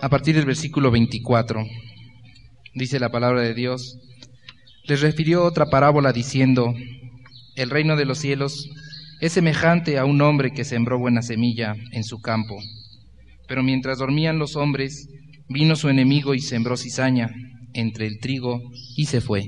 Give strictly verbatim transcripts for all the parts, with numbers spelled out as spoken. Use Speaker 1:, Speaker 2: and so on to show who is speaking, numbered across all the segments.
Speaker 1: a partir del versículo veinticuatro. Dice la palabra de Dios: les refirió otra parábola diciendo: el reino de los cielos es semejante a un hombre que sembró buena semilla en su campo. Pero mientras dormían los hombres, vino su enemigo y sembró cizaña entre el trigo y se fue.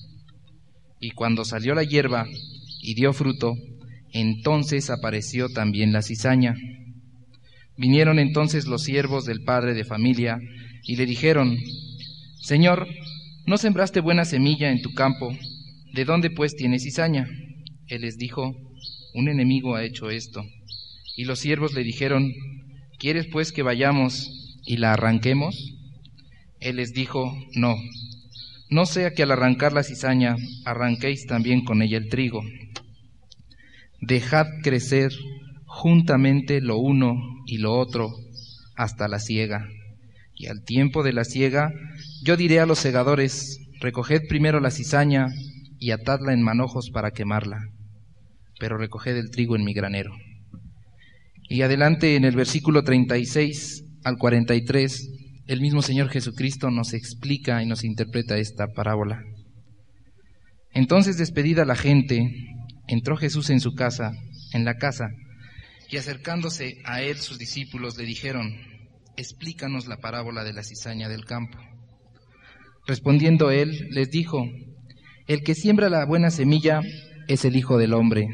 Speaker 1: Y cuando salió la hierba y dio fruto, entonces apareció también la cizaña. Vinieron entonces los siervos del padre de familia y le dijeron: Señor, ¿no sembraste buena semilla en tu campo? ¿De dónde pues tienes cizaña? Él les dijo: un enemigo ha hecho esto. Y los siervos le dijeron: ¿quieres pues que vayamos y la arranquemos? Él les dijo: no, no sea que al arrancar la cizaña arranquéis también con ella el trigo. Dejad crecer juntamente lo uno y lo otro hasta la siega. Y al tiempo de la siega yo diré a los segadores: recoged primero la cizaña y atadla en manojos para quemarla, pero recoged el trigo en mi granero. Y adelante en el versículo treinta y seis al cuarenta y tres, el mismo Señor Jesucristo nos explica y nos interpreta esta parábola. Entonces, despedida la gente, entró Jesús en su casa, en la casa, y acercándose a él sus discípulos le dijeron: explícanos la parábola de la cizaña del campo. Respondiendo él, les dijo: el que siembra la buena semilla es el Hijo del Hombre.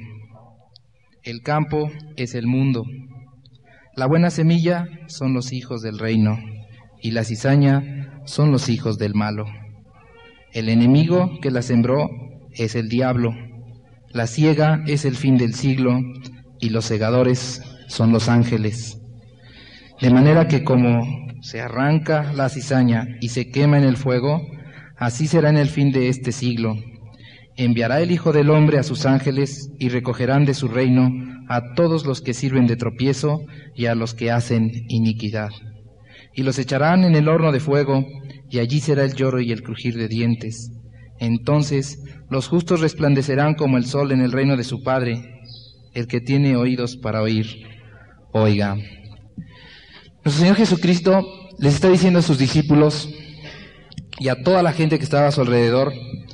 Speaker 1: El campo es el mundo. La buena semilla son los hijos del reino, y la cizaña son los hijos del malo. El enemigo que la sembró es el diablo. La siega es el fin del siglo, y los segadores son los ángeles. De manera que como se arranca la cizaña y se quema en el fuego, así será en el fin de este siglo. Enviará el Hijo del Hombre a sus ángeles y recogerán de su reino a todos los que sirven de tropiezo y a los que hacen iniquidad. Y los echarán en el horno de fuego, y allí será el lloro y el crujir de dientes. Entonces los justos resplandecerán como el sol en el reino de su Padre. El que tiene oídos para oír, oiga. Nuestro Señor Jesucristo les está diciendo a sus discípulos y a toda la gente que estaba a su alrededor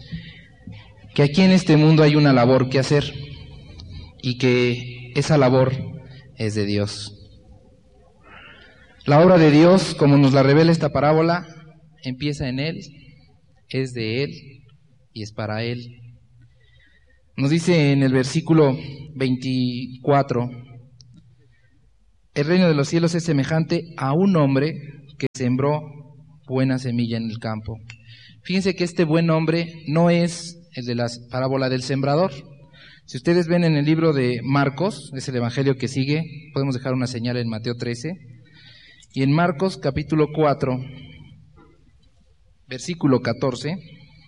Speaker 1: que aquí en este mundo hay una labor que hacer y que esa labor es de Dios. La obra de Dios, como nos la revela esta parábola, empieza en Él, es de Él y es para Él. Nos dice en el versículo veinticuatro: el reino de los cielos es semejante a un hombre que sembró buena semilla en el campo. Fíjense que este buen hombre no es el de la parábola del sembrador. Si ustedes ven en el libro de Marcos, es el evangelio que sigue, podemos dejar una señal en Mateo trece, y en Marcos capítulo cuatro, versículo catorce,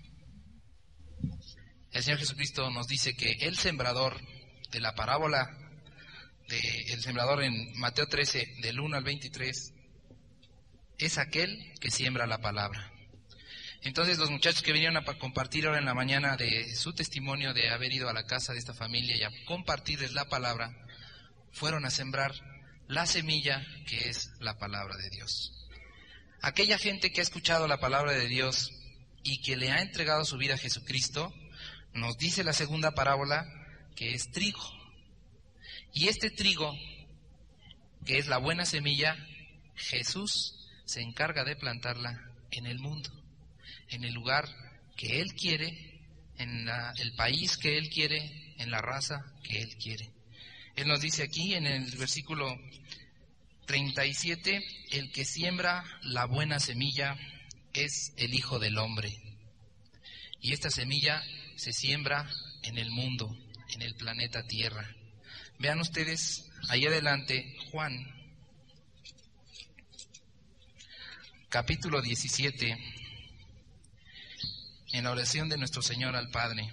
Speaker 1: el Señor Jesucristo nos dice que el sembrador de la parábola del sembrador en Mateo trece, del uno al veintitrés, es aquel que siembra la palabra. Entonces los muchachos que vinieron a compartir ahora en la mañana de su testimonio de haber ido a la casa de esta familia y a compartirles la palabra, fueron a sembrar la semilla que es la palabra de Dios. Aquella gente que ha escuchado la palabra de Dios y que le ha entregado su vida a Jesucristo, nos dice la segunda parábola que es trigo. Y este trigo, que es la buena semilla, Jesús se encarga de plantarla en el mundo, en el lugar que Él quiere, en la, el país que Él quiere, en la raza que Él quiere. Él nos dice aquí en el versículo treinta y siete, el que siembra la buena semilla es el Hijo del Hombre. Y esta semilla se siembra en el mundo, en el planeta Tierra. Vean ustedes ahí adelante Juan, capítulo diecisiete, en la oración de nuestro Señor al Padre.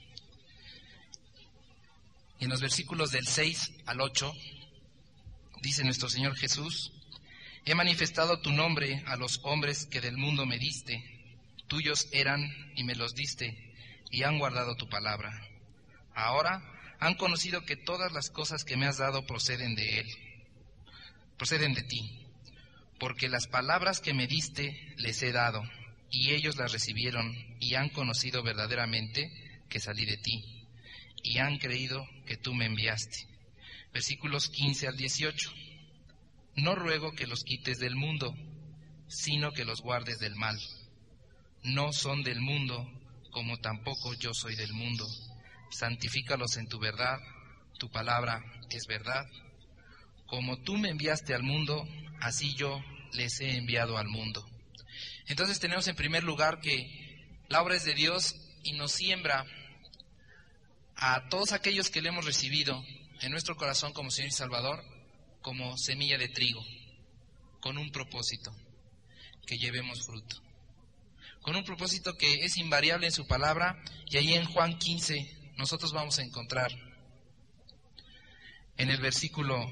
Speaker 1: En los versículos del seis al ocho, dice nuestro Señor Jesús: he manifestado tu nombre a los hombres que del mundo me diste, tuyos eran y me los diste, y han guardado tu palabra. Ahora han conocido que todas las cosas que me has dado proceden de Él, proceden de ti. porque las palabras que me diste les he dado, y ellos las recibieron, y han conocido verdaderamente que salí de ti, y han creído que tú me enviaste. Versículos quince al dieciocho. No ruego que los quites del mundo, sino que los guardes del mal. No son del mundo, como tampoco yo soy del mundo. Santifícalos en tu verdad, tu palabra es verdad. Como tú me enviaste al mundo, así yo les he enviado al mundo. Entonces tenemos en primer lugar que la obra es de Dios y nos siembra a todos aquellos que le hemos recibido en nuestro corazón como Señor y Salvador, como semilla de trigo, con un propósito, que llevemos fruto. Con un propósito que es invariable en su palabra, y ahí en Juan quince nosotros vamos a encontrar en el versículo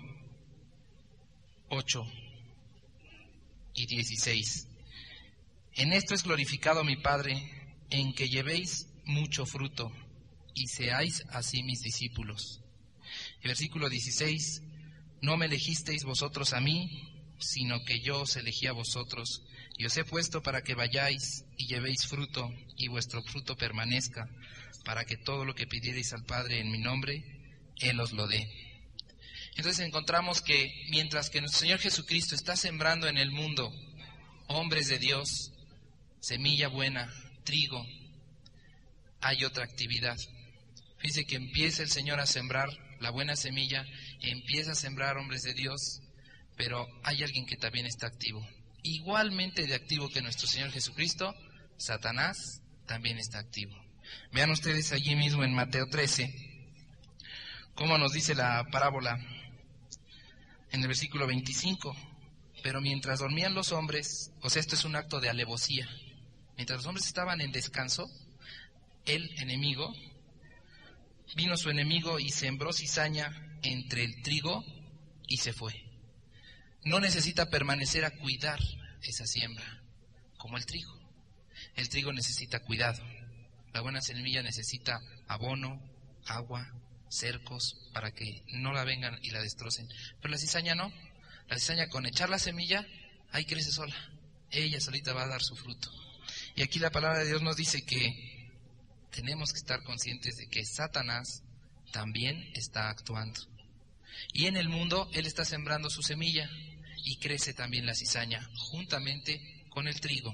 Speaker 1: ocho y dieciséis. En esto es glorificado mi Padre, en que llevéis mucho fruto, y seáis así mis discípulos. El versículo dieciséis, no me elegisteis vosotros a mí, sino que yo os elegí a vosotros, y os he puesto para que vayáis y llevéis fruto, y vuestro fruto permanezca, para que todo lo que pidierais al Padre en mi nombre, Él os lo dé. Entonces encontramos que mientras que nuestro Señor Jesucristo está sembrando en el mundo hombres de Dios, semilla buena, trigo, hay otra actividad. Fíjense que empieza el Señor a sembrar la buena semilla, empieza a sembrar hombres de Dios, pero hay alguien que también está activo. Igualmente de activo que nuestro Señor Jesucristo, Satanás también está activo. Vean ustedes allí mismo en Mateo trece, cómo nos dice la parábola en el versículo veinticinco. Pero mientras dormían los hombres, o sea, esto es un acto de alevosía, mientras los hombres estaban en descanso, el enemigo, vino su enemigo y sembró cizaña entre el trigo y se fue. No necesita permanecer a cuidar esa siembra, como el trigo. El trigo necesita cuidado. La buena semilla necesita abono, agua, cercos, para que no la vengan y la destrocen. Pero la cizaña no. La cizaña, con echar la semilla, ahí crece sola. Ella solita va a dar su fruto. Y aquí la palabra de Dios nos dice que tenemos que estar conscientes de que Satanás también está actuando. Y en el mundo él está sembrando su semilla y crece también la cizaña juntamente con el trigo.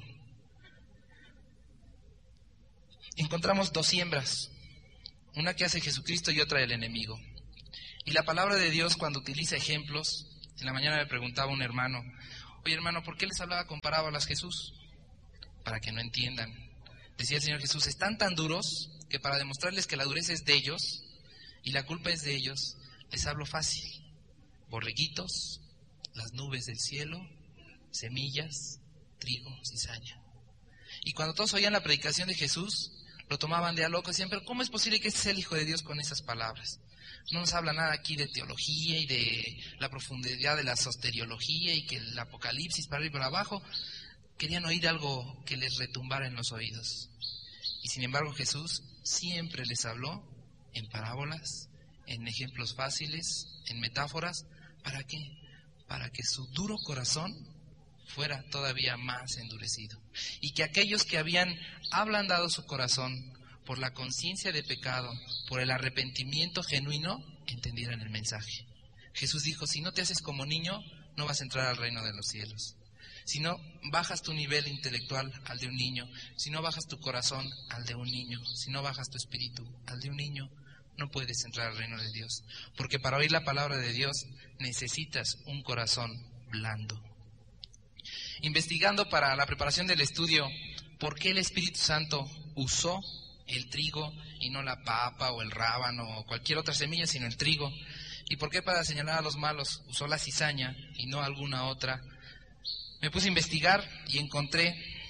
Speaker 1: Encontramos dos siembras, una que hace Jesucristo y otra el enemigo. Y la palabra de Dios, cuando utiliza ejemplos, en la mañana me preguntaba un hermano, oye hermano, ¿por qué les hablaba con parábolas Jesús? Para que no entiendan. Decía el Señor Jesús, están tan duros que para demostrarles que la dureza es de ellos y la culpa es de ellos, les hablo fácil. Borreguitos, las nubes del cielo, semillas, trigo, cizaña. Y cuando todos oían la predicación de Jesús, lo tomaban de a loco y decían, pero ¿cómo es posible que este sea el Hijo de Dios con esas palabras? No nos habla nada aquí de teología y de la profundidad de la soteriología y que el Apocalipsis para arriba y para abajo. Querían oír algo que les retumbara en los oídos. Y sin embargo Jesús siempre les habló en parábolas, en ejemplos fáciles, en metáforas. ¿Para qué? Para que su duro corazón fuera todavía más endurecido. Y que aquellos que habían ablandado su corazón por la conciencia de pecado, por el arrepentimiento genuino, entendieran el mensaje. Jesús dijo, si no te haces como niño, no vas a entrar al reino de los cielos. Si no bajas tu nivel intelectual al de un niño, si no bajas tu corazón al de un niño, si no bajas tu espíritu al de un niño, no puedes entrar al reino de Dios. Porque para oír la palabra de Dios necesitas un corazón blando. Investigando para la preparación del estudio, ¿por qué el Espíritu Santo usó el trigo y no la papa o el rábano o cualquier otra semilla, sino el trigo? ¿Y por qué para señalar a los malos usó la cizaña y no alguna otra? Me puse a investigar y encontré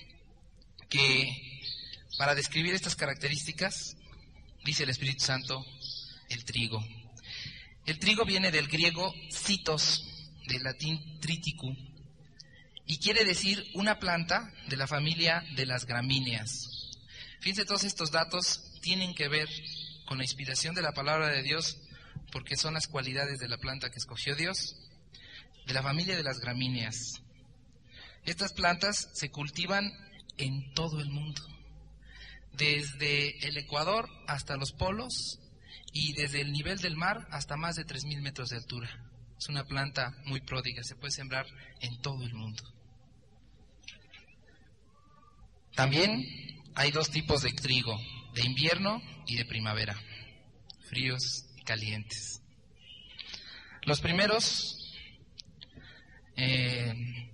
Speaker 1: que para describir estas características, dice el Espíritu Santo, el trigo. El trigo viene del griego citos, del latín triticum, y quiere decir una planta de la familia de las gramíneas. Fíjense, todos estos datos tienen que ver con la inspiración de la palabra de Dios, porque son las cualidades de la planta que escogió Dios, de la familia de las gramíneas. Estas plantas se cultivan en todo el mundo, desde el Ecuador hasta los polos y desde el nivel del mar hasta más de tres mil metros de altura. Es una planta muy pródiga, se puede sembrar en todo el mundo. También hay dos tipos de trigo, de invierno y de primavera, fríos y calientes. Los primeros eh,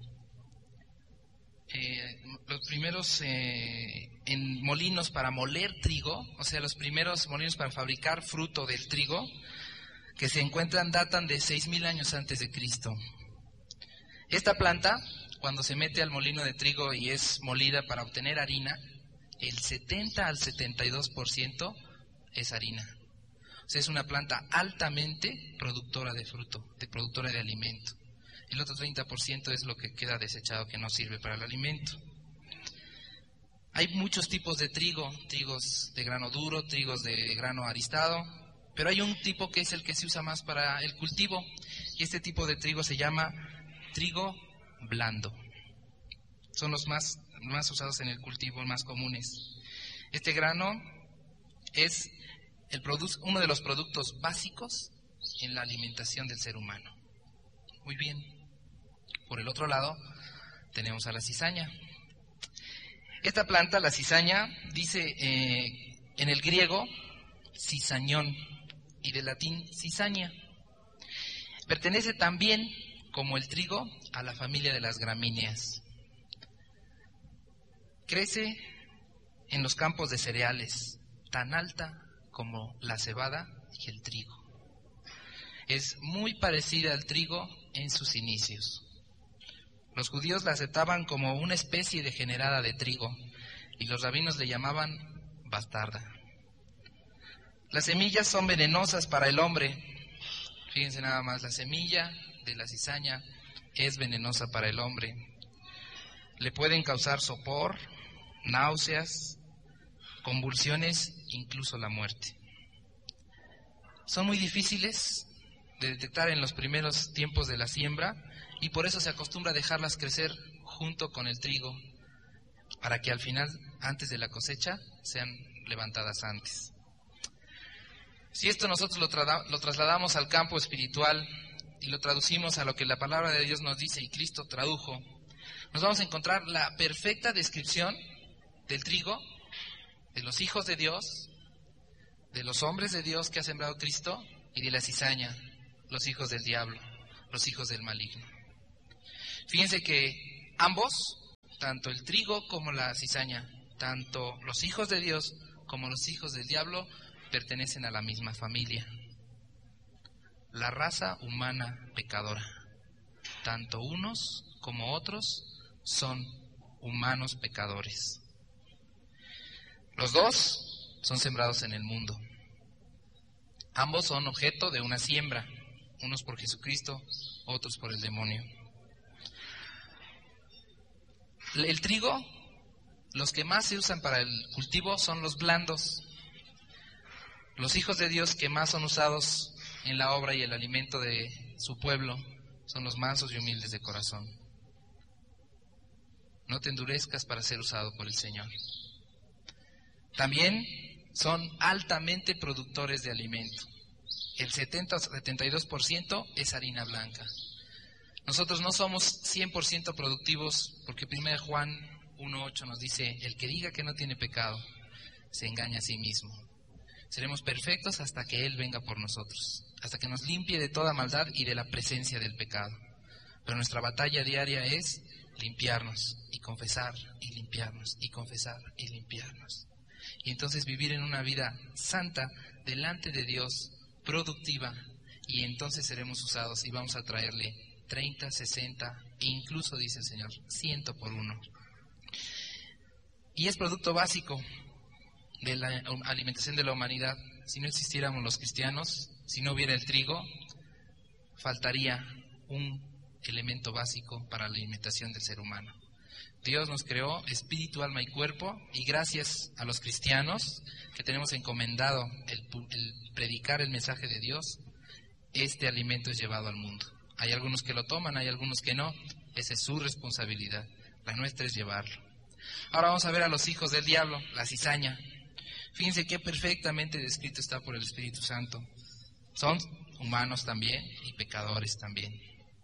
Speaker 1: eh, los primeros eh, en molinos para moler trigo, o sea, los primeros molinos para fabricar fruto del trigo, que se encuentran, datan de seis mil años antes de Cristo. Esta planta, cuando se mete al molino de trigo y es molida para obtener harina, el setenta al setenta y dos por ciento es harina. O sea, es una planta altamente productora de fruto, de productora de alimento. El otro treinta por ciento es lo que queda desechado, que no sirve para el alimento. Hay muchos tipos de trigo, trigos de grano duro, trigos de grano aristado, pero hay un tipo que es el que se usa más para el cultivo, y este tipo de trigo se llama trigo blando. Son los más, más usados en el cultivo, más comunes. Este grano es el produ- uno de los productos básicos en la alimentación del ser humano. Muy bien. Por el otro lado, tenemos a la cizaña. Esta planta, la cizaña, dice eh, en el griego cizañón y del latín cizaña. Pertenece también, como el trigo, a la familia de las gramíneas. Crece en los campos de cereales, tan alta como la cebada y el trigo. Es muy parecida al trigo en sus inicios. Los judíos la aceptaban como una especie degenerada de trigo y los rabinos le llamaban bastarda. Las semillas son venenosas para el hombre. Fíjense nada más, la semilla de la cizaña es venenosa para el hombre. Le pueden causar sopor, náuseas, convulsiones, incluso la muerte. Son muy difíciles de detectar en los primeros tiempos de la siembra y por eso se acostumbra a dejarlas crecer junto con el trigo para que al final, antes de la cosecha, sean levantadas antes. Si esto nosotros lo, tra- lo trasladamos al campo espiritual y lo traducimos a lo que la palabra de Dios nos dice y Cristo tradujo, nos vamos a encontrar la perfecta descripción del trigo, de los hijos de Dios, de los hombres de Dios que ha sembrado Cristo y de la cizaña, los hijos del diablo, los hijos del maligno. Fíjense que ambos, tanto el trigo como la cizaña, tanto los hijos de Dios como los hijos del diablo, pertenecen a la misma familia, la raza humana pecadora. Tanto unos como otros son humanos pecadores. Los dos son sembrados en el mundo. Ambos son objeto de una siembra, unos por Jesucristo, otros por el demonio. El trigo, los que más se usan para el cultivo son los blandos. Los hijos de Dios que más son usados en la obra y el alimento de su pueblo son los mansos y humildes de corazón. No te endurezcas para ser usado por el Señor. También son altamente productores de alimento. El setenta a setenta y dos por ciento es harina blanca. Nosotros no somos cien por ciento productivos porque primera Juan uno ocho nos dice, el que diga que no tiene pecado, se engaña a sí mismo. Seremos perfectos hasta que Él venga por nosotros, hasta que nos limpie de toda maldad y de la presencia del pecado. Pero nuestra batalla diaria es limpiarnos y confesar y limpiarnos y confesar y limpiarnos. Y entonces vivir en una vida santa delante de Dios, productiva, y entonces seremos usados y vamos a traerle treinta, sesenta e incluso, dice el Señor, ciento por uno. Y es producto básico de la alimentación de la humanidad. Si no existiéramos los cristianos, si no hubiera el trigo, faltaría un elemento básico para la alimentación del ser humano. Dios nos creó espíritu, alma y cuerpo, y gracias a los cristianos que tenemos encomendado el, el predicar el mensaje de Dios, este alimento es llevado al mundo. Hay algunos que lo toman, hay algunos que no, esa es su responsabilidad. La nuestra es llevarlo. Ahora vamos a ver a los hijos del diablo, la cizaña. Fíjense qué perfectamente descrito está por el Espíritu Santo. Son humanos también y pecadores también,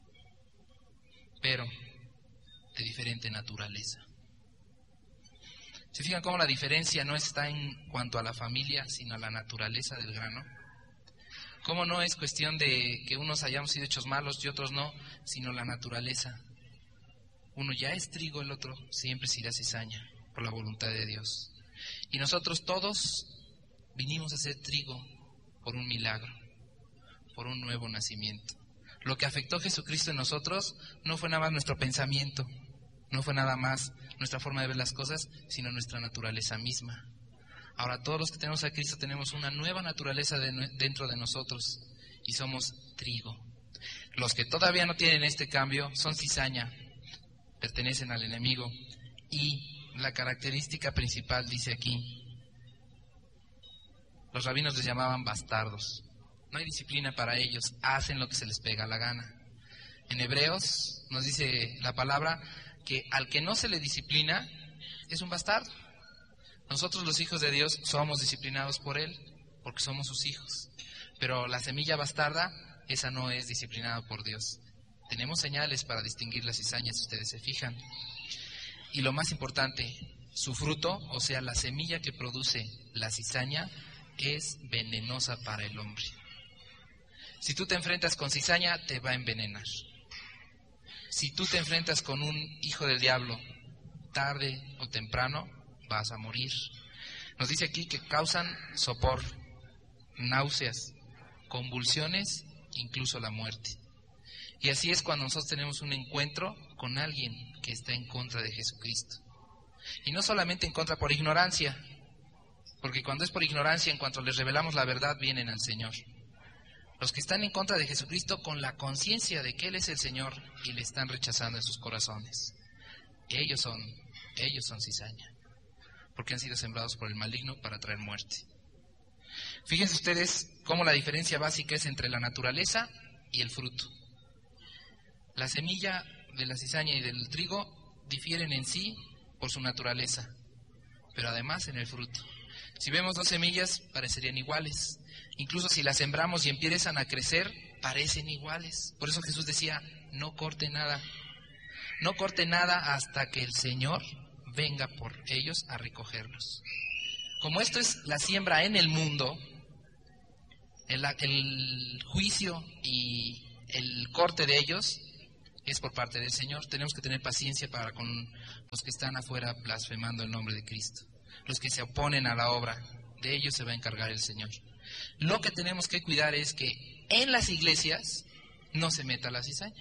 Speaker 1: pero de diferente naturaleza. ¿Se fijan cómo la diferencia no está en cuanto a la familia, sino a la naturaleza del grano? Cómo no es cuestión de que unos hayamos sido hechos malos y otros no, sino la naturaleza. Uno ya es trigo, el otro siempre será cizaña, por la voluntad de Dios. Y nosotros todos vinimos a ser trigo por un milagro, por un nuevo nacimiento. Lo que afectó a Jesucristo en nosotros no fue nada más nuestro pensamiento, no fue nada más nuestra forma de ver las cosas, sino nuestra naturaleza misma. Ahora todos los que tenemos a Cristo tenemos una nueva naturaleza de, dentro de nosotros y somos trigo. Los que todavía no tienen este cambio son cizaña, pertenecen al enemigo, y la característica principal dice aquí, los rabinos les llamaban bastardos. No hay disciplina para ellos, hacen lo que se les pega la gana. En Hebreos nos dice la palabra que al que no se le disciplina es un bastardo. Nosotros los hijos de Dios somos disciplinados por Él, porque somos sus hijos. Pero la semilla bastarda, esa no es disciplinada por Dios. Tenemos señales para distinguir las cizañas, si ustedes se fijan. Y lo más importante, su fruto, o sea, la semilla que produce la cizaña, es venenosa para el hombre. Si tú te enfrentas con cizaña, te va a envenenar. Si tú te enfrentas con un hijo del diablo, tarde o temprano, vas a morir. Nos dice aquí que causan sopor, náuseas, convulsiones, incluso la muerte. Y así es cuando nosotros tenemos un encuentro con alguien que está en contra de Jesucristo. Y no solamente en contra por ignorancia, porque cuando es por ignorancia, en cuanto les revelamos la verdad, vienen al Señor. Los que están en contra de Jesucristo con la conciencia de que Él es el Señor y le están rechazando en sus corazones. Ellos son, ellos son cizaña, porque han sido sembrados por el maligno para traer muerte. Fíjense ustedes cómo la diferencia básica es entre la naturaleza y el fruto. La semilla de la cizaña y del trigo difieren en sí por su naturaleza, pero además en el fruto. Si vemos dos semillas, parecerían iguales. Incluso si las sembramos y empiezan a crecer, parecen iguales. Por eso Jesús decía, no corte nada. No corte nada hasta que el Señor venga por ellos a recogerlos. Como esto es la siembra en el mundo, el, el juicio y el corte de ellos es por parte del Señor. Tenemos que tener paciencia para con los que están afuera blasfemando el nombre de Cristo. Los que se oponen a la obra, de ellos se va a encargar el Señor. Lo que tenemos que cuidar es que en las iglesias no se meta la cizaña.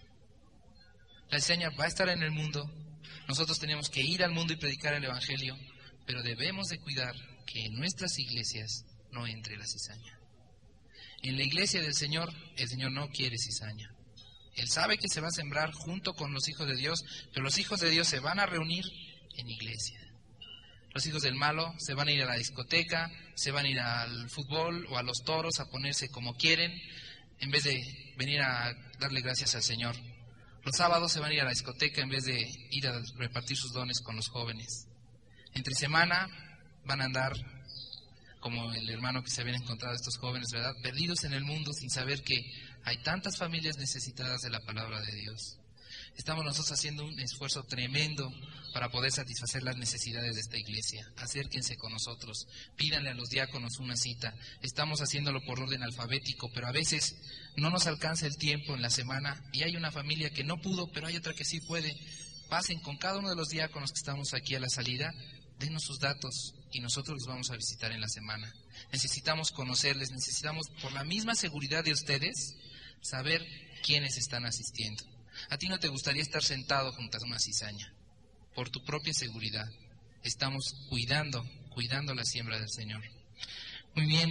Speaker 1: La cizaña va a estar en el mundo. Nosotros tenemos que ir al mundo y predicar el Evangelio, pero debemos de cuidar que en nuestras iglesias no entre la cizaña. En la iglesia del Señor, el Señor no quiere cizaña. Él sabe que se va a sembrar junto con los hijos de Dios, pero los hijos de Dios se van a reunir en iglesia. Los hijos del malo se van a ir a la discoteca, se van a ir al fútbol o a los toros a ponerse como quieren, en vez de venir a darle gracias al Señor. Los sábados se van a ir a la discoteca en vez de ir a repartir sus dones con los jóvenes. Entre semana van a andar como el hermano que se habían encontrado estos jóvenes, ¿verdad? Perdidos en el mundo sin saber que hay tantas familias necesitadas de la palabra de Dios. Estamos nosotros haciendo un esfuerzo tremendo para poder satisfacer las necesidades de esta iglesia. Acérquense con nosotros, pídanle a los diáconos una cita. Estamos haciéndolo por orden alfabético, pero a veces no nos alcanza el tiempo en la semana y hay una familia que no pudo, pero hay otra que sí puede. Pasen con cada uno de los diáconos que estamos aquí a la salida, denos sus datos y nosotros los vamos a visitar en la semana. Necesitamos conocerles, necesitamos, por la misma seguridad de ustedes, saber quiénes están asistiendo. A ti no te gustaría estar sentado junto a una cizaña. Por tu propia seguridad. Estamos cuidando, cuidando la siembra del Señor. Muy bien.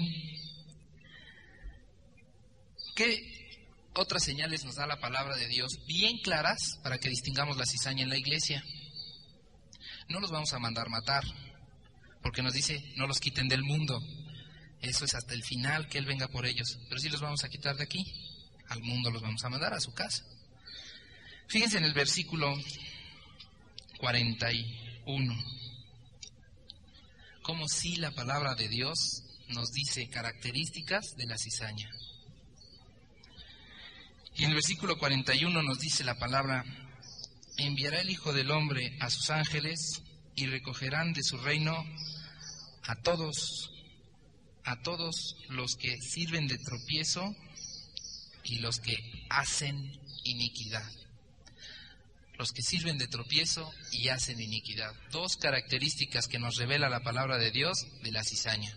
Speaker 1: ¿Qué otras señales nos da la palabra de Dios bien claras para que distingamos la cizaña en la iglesia? No los vamos a mandar matar, porque nos dice, no los quiten del mundo. Eso es hasta el final, que Él venga por ellos. Pero sí los vamos a quitar de aquí. Al mundo los vamos a mandar a su casa. Fíjense en el versículo cuarenta y uno. Como si la palabra de Dios nos dice características de la cizaña. Y en el versículo cuarenta y uno nos dice la palabra: enviará el Hijo del Hombre a sus ángeles y recogerán de su reino a todos, a todos los que sirven de tropiezo y los que hacen iniquidad. Los que sirven de tropiezo y hacen iniquidad. Dos características que nos revela la palabra de Dios de la cizaña.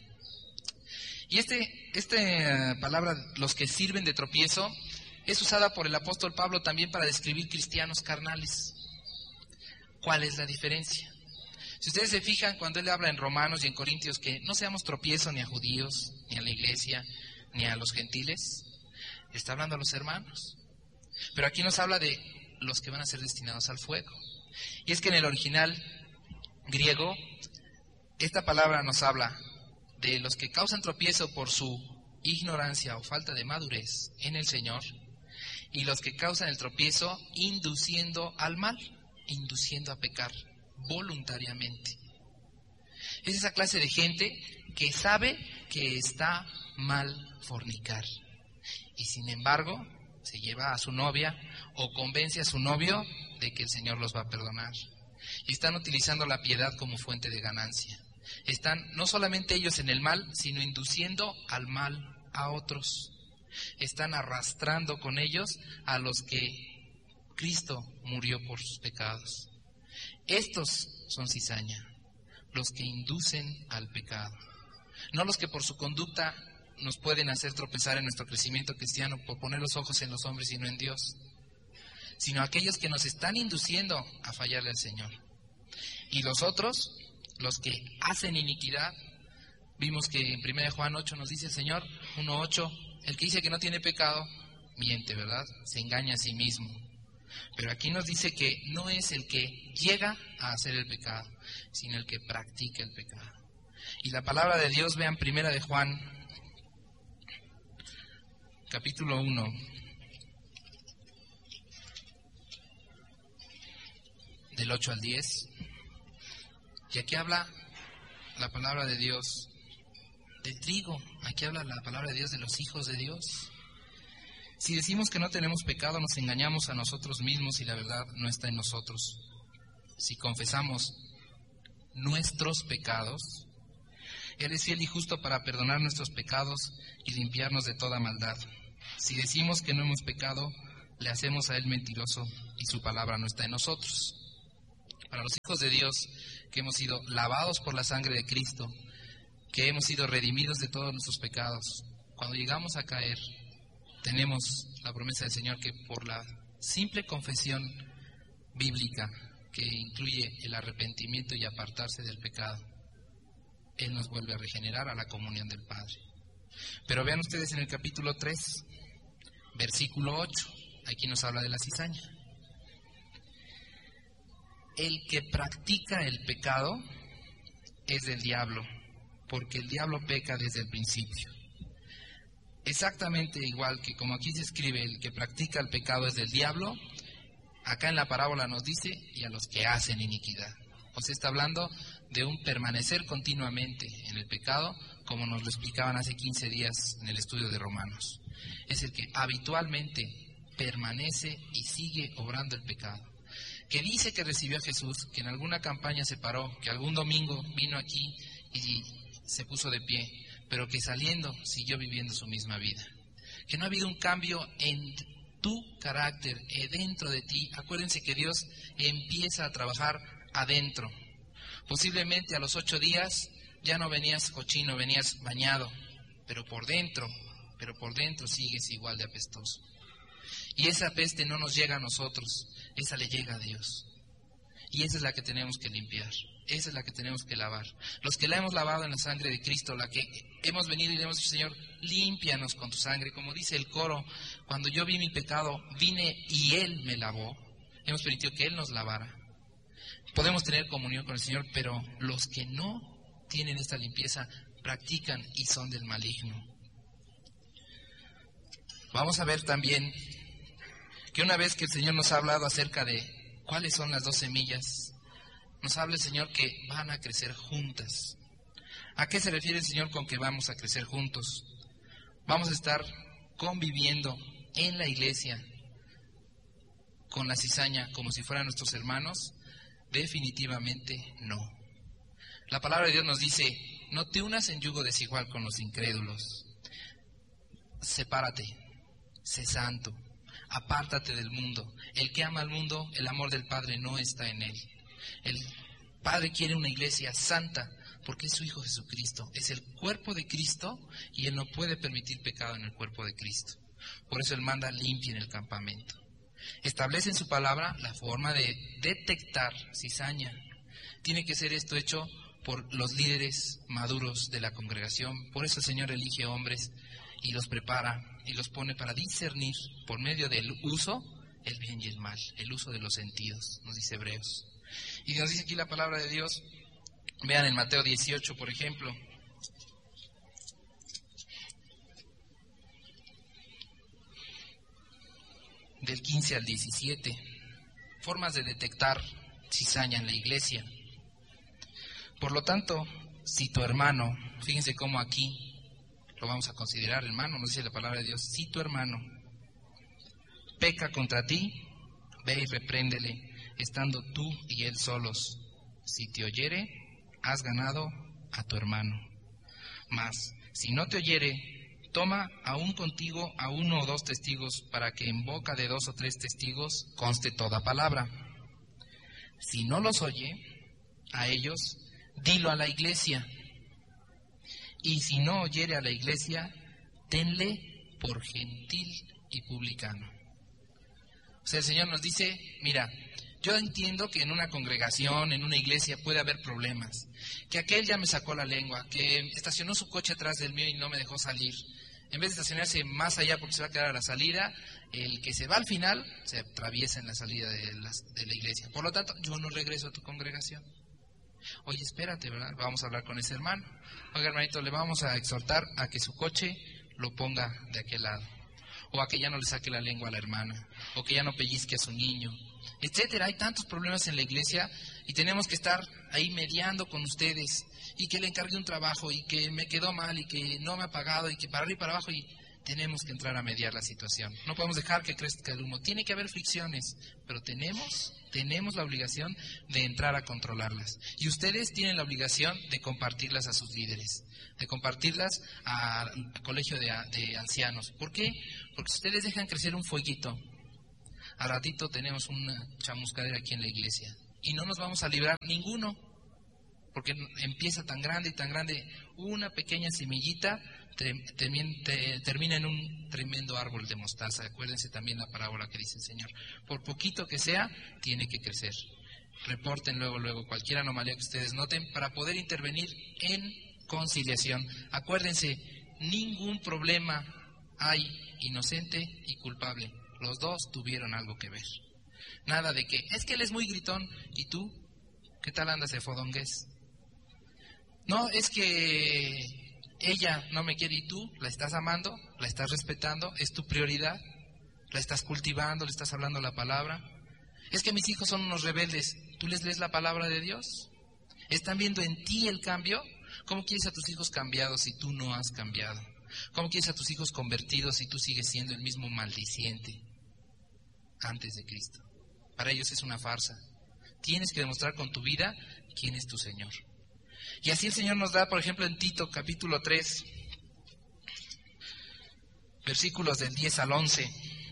Speaker 1: Y este, esta palabra, los que sirven de tropiezo, es usada por el apóstol Pablo también para describir cristianos carnales. ¿Cuál es la diferencia? Si ustedes se fijan, cuando él habla en Romanos y en Corintios que no seamos tropiezo ni a judíos, ni a la iglesia, ni a los gentiles, está hablando a los hermanos. Pero aquí nos habla de los que van a ser destinados al fuego. Y es que en el original griego, esta palabra nos habla de los que causan tropiezo por su ignorancia o falta de madurez en el Señor, y los que causan el tropiezo induciendo al mal, induciendo a pecar voluntariamente. Es esa clase de gente que sabe que está mal fornicar, y sin embargo se lleva a su novia o convence a su novio de que el Señor los va a perdonar. Y están utilizando la piedad como fuente de ganancia. Están no solamente ellos en el mal, sino induciendo al mal a otros. Están arrastrando con ellos a los que Cristo murió por sus pecados. Estos son cizaña, los que inducen al pecado. No los que por su conducta nos pueden hacer tropezar en nuestro crecimiento cristiano por poner los ojos en los hombres y no en Dios, sino aquellos que nos están induciendo a fallarle al Señor. Y los otros, los que hacen iniquidad, vimos que en primera de Juan ocho nos dice el Señor, uno ocho, el que dice que no tiene pecado, miente, ¿verdad? Se engaña a sí mismo. Pero aquí nos dice que no es el que llega a hacer el pecado, sino el que practica el pecado. Y la palabra de Dios, vean primera de Juan, capítulo uno, del ocho al diez, y aquí habla la palabra de Dios del trigo, aquí habla la palabra de Dios de los hijos de Dios. Si decimos que no tenemos pecado, nos engañamos a nosotros mismos y la verdad no está en nosotros. Si confesamos nuestros pecados, Él es fiel y justo para perdonar nuestros pecados y limpiarnos de toda maldad. Si decimos que no hemos pecado, le hacemos a Él mentiroso y su palabra no está en nosotros. Para los hijos de Dios, que hemos sido lavados por la sangre de Cristo, que hemos sido redimidos de todos nuestros pecados, cuando llegamos a caer, tenemos la promesa del Señor que por la simple confesión bíblica, que incluye el arrepentimiento y apartarse del pecado, Él nos vuelve a regenerar a la comunión del Padre. Pero vean ustedes en el capítulo tres, versículo ocho, aquí nos habla de la cizaña. El que practica el pecado es del diablo, porque el diablo peca desde el principio. Exactamente igual que como aquí se escribe, el que practica el pecado es del diablo, acá en la parábola nos dice, y a los que hacen iniquidad. O sea, está hablando de un permanecer continuamente en el pecado, como nos lo explicaban hace quince días en el estudio de Romanos. Es el que habitualmente permanece y sigue obrando el pecado. Que dice que recibió a Jesús, que en alguna campaña se paró, que algún domingo vino aquí y se puso de pie, pero que saliendo siguió viviendo su misma vida. Que no ha habido un cambio en tu carácter, dentro de ti. Acuérdense que Dios empieza a trabajar adentro. Posiblemente a los ocho días ya no venías cochino, venías bañado, pero por dentro, pero por dentro sigues igual de apestoso. Y esa peste no nos llega a nosotros, esa le llega a Dios. Y esa es la que tenemos que limpiar, esa es la que tenemos que lavar. Los que la hemos lavado en la sangre de Cristo, la que hemos venido y le hemos dicho, Señor, límpianos con tu sangre. Como dice el coro, cuando yo vi mi pecado, vine y Él me lavó. Hemos permitido que Él nos lavara. Podemos tener comunión con el Señor, pero los que no tienen esta limpieza, practican y son del maligno. Vamos a ver también que una vez que el Señor nos ha hablado acerca de cuáles son las dos semillas, nos habla el Señor que van a crecer juntas. ¿A qué se refiere el Señor con que vamos a crecer juntos? ¿Vamos a estar conviviendo en la iglesia con la cizaña como si fueran nuestros hermanos? Definitivamente no. La palabra de Dios nos dice: no te unas en yugo desigual con los incrédulos. Sepárate, sé santo, apártate del mundo. El que ama al mundo, el amor del Padre no está en él. El Padre quiere una iglesia santa porque es su Hijo Jesucristo. Es el cuerpo de Cristo y Él no puede permitir pecado en el cuerpo de Cristo. Por eso Él manda limpien el campamento. Establece en su palabra la forma de detectar cizaña. Tiene que ser esto hecho por los líderes maduros de la congregación. Por eso el Señor elige hombres y los prepara y los pone para discernir por medio del uso el bien y el mal, el uso de los sentidos, nos dice Hebreos. Y nos dice aquí la palabra de Dios, vean en Mateo dieciocho, por ejemplo, del quince al diecisiete, formas de detectar cizaña en la iglesia. Por lo tanto, si tu hermano, fíjense cómo aquí lo vamos a considerar hermano, nos dice la palabra de Dios, si tu hermano peca contra ti, ve y repréndele, estando tú y él solos. Si te oyere, has ganado a tu hermano. Mas, si no te oyere, toma aún contigo a uno o dos testigos, para que en boca de dos o tres testigos conste toda palabra. Si no los oye, a ellos, dilo a la iglesia. Y si no oyere a la iglesia, tenle por gentil y publicano. O sea, el Señor nos dice, mira, yo entiendo que en una congregación, en una iglesia puede haber problemas, que aquel ya me sacó la lengua, que estacionó su coche atrás del mío y no me dejó salir. En vez de estacionarse más allá porque se va a quedar a la salida, el que se va al final se atraviesa en la salida de la, de la iglesia. Por lo tanto, yo no regreso a tu congregación. Oye, espérate, ¿verdad? Vamos a hablar con ese hermano. Oiga, hermanito, le vamos a exhortar a que su coche lo ponga de aquel lado. O a que ya no le saque la lengua a la hermana. O que ya no pellizque a su niño, etcétera. Hay tantos problemas en la iglesia y tenemos que estar ahí mediando con ustedes. Y que le encargué un trabajo y que me quedó mal y que no me ha pagado y que para arriba y para abajo, y tenemos que entrar a mediar la situación. No podemos dejar que crezca el humo. Tiene que haber fricciones, pero tenemos, tenemos la obligación de entrar a controlarlas. Y ustedes tienen la obligación de compartirlas a sus líderes, de compartirlas al colegio de, de ancianos. ¿Por qué? Porque si ustedes dejan crecer un fueguito, al ratito tenemos una chamuscadera aquí en la iglesia y no nos vamos a librar ninguno. Porque empieza tan grande y tan grande, una pequeña semillita termina en un tremendo árbol de mostaza. Acuérdense también la parábola que dice el Señor. Por poquito que sea, tiene que crecer. Reporten luego, luego cualquier anomalía que ustedes noten para poder intervenir en conciliación. Acuérdense, ningún problema hay inocente y culpable. Los dos tuvieron algo que ver. Nada de que, es que él es muy gritón, ¿y tú? ¿Qué tal andas de fodongués? No, es que ella no me quiere y tú la estás amando, la estás respetando, es tu prioridad, la estás cultivando, le estás hablando la palabra. Es que mis hijos son unos rebeldes, ¿tú les lees la palabra de Dios? ¿Están viendo en ti el cambio? ¿Cómo quieres a tus hijos cambiados si tú no has cambiado? ¿Cómo quieres a tus hijos convertidos si tú sigues siendo el mismo maldiciente antes de Cristo? Para ellos es una farsa. Tienes que demostrar con tu vida quién es tu Señor. Y así el Señor nos da, por ejemplo, en Tito capítulo tres, versículos del diez al once.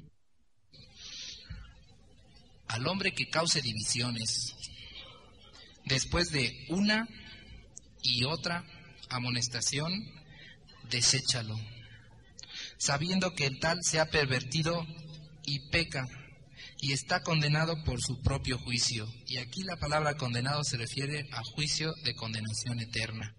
Speaker 1: Al hombre que cause divisiones, después de una y otra amonestación, deséchalo, sabiendo que el tal se ha pervertido y peca, y está condenado por su propio juicio. Y aquí la palabra condenado se refiere a juicio de condenación eterna.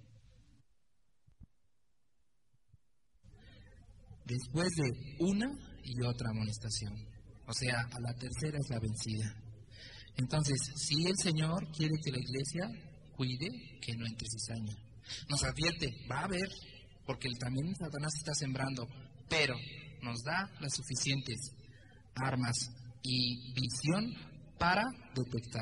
Speaker 1: Después de una y otra amonestación. O sea, a la tercera es la vencida. Entonces, si el Señor quiere que la iglesia cuide, que no entre cizaña. Nos advierte, va a haber, porque también Satanás está sembrando, pero nos da las suficientes armas y visión para detectarla.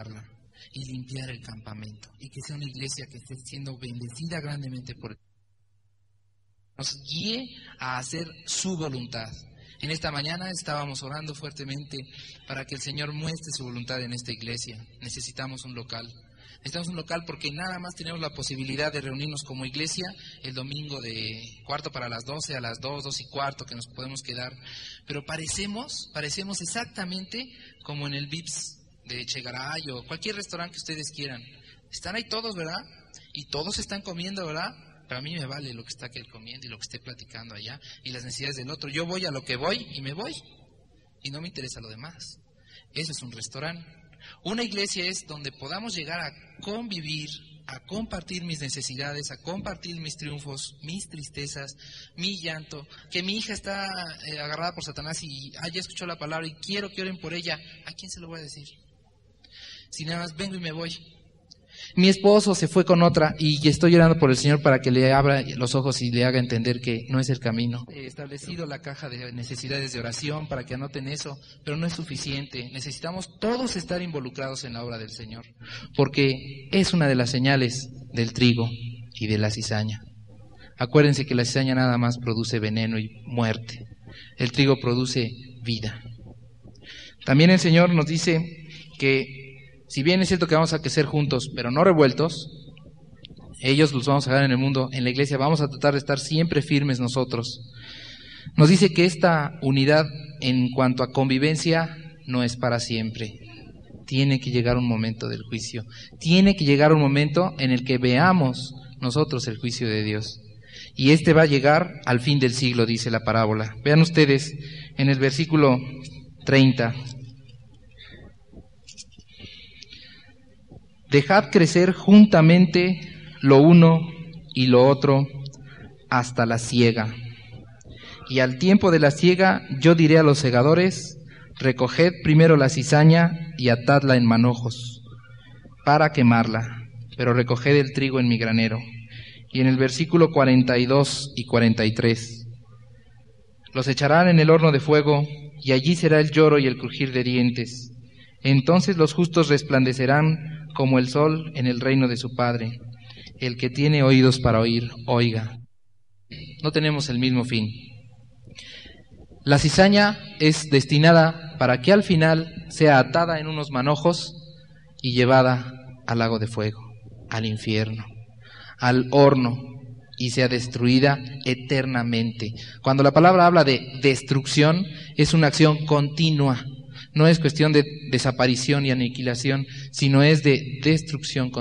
Speaker 1: y limpiar el campamento, y que sea una iglesia que esté siendo bendecida grandemente por Dios, nos guíe a hacer su voluntad. En esta mañana estábamos orando fuertemente para que el Señor muestre su voluntad en esta iglesia. Necesitamos un local. Necesitamos un local porque nada más tenemos la posibilidad de reunirnos como iglesia el domingo de cuarto para las doce, a las dos, dos y cuarto que nos podemos quedar. Pero parecemos, parecemos exactamente como en el Vips de Chegaray o cualquier restaurante que ustedes quieran. Están ahí todos, ¿verdad? Y todos están comiendo, ¿verdad? Pero a mí me vale lo que está aquel comiendo y lo que esté platicando allá y las necesidades del otro. Yo voy a lo que voy y me voy. Y no me interesa lo demás. Eso es un restaurante. Una iglesia es donde podamos llegar a convivir, a compartir mis necesidades, a compartir mis triunfos, mis tristezas, mi llanto. Que mi hija está eh, agarrada por Satanás y ah, ya escuchó la palabra y quiero que oren por ella. ¿A quién se lo voy a decir? Si nada más vengo y me voy. Mi esposo se fue con otra y estoy orando por el Señor para que le abra los ojos y le haga entender que no es el camino. He establecido la caja de necesidades de oración para que anoten eso, pero no es suficiente. Necesitamos todos estar involucrados en la obra del Señor, porque es una de las señales del trigo y de la cizaña. Acuérdense que la cizaña nada más produce veneno y muerte. El trigo produce vida. También el Señor nos dice que si bien es cierto que vamos a crecer juntos, pero no revueltos, ellos los vamos a dejar en el mundo, en la iglesia vamos a tratar de estar siempre firmes nosotros. Nos dice que esta unidad en cuanto a convivencia no es para siempre. Tiene que llegar un momento del juicio. Tiene que llegar un momento en el que veamos nosotros el juicio de Dios. Y este va a llegar al fin del siglo, dice la parábola. Vean ustedes en el versículo treinta. Dejad crecer juntamente lo uno y lo otro hasta la siega. Y al tiempo de la siega yo diré a los segadores, recoged primero la cizaña y atadla en manojos para quemarla, pero recoged el trigo en mi granero. Y en el versículo cuarenta y dos y cuarenta y tres, los echarán en el horno de fuego, y allí será el lloro y el crujir de dientes. Entonces los justos resplandecerán como el sol en el reino de su Padre. El que tiene oídos para oír, oiga. No tenemos el mismo fin. La cizaña es destinada para que al final sea atada en unos manojos y llevada al lago de fuego, al infierno, al horno, y sea destruida eternamente. Cuando la palabra habla de destrucción, es una acción continua. No es cuestión de desaparición y aniquilación, sino es de destrucción continua.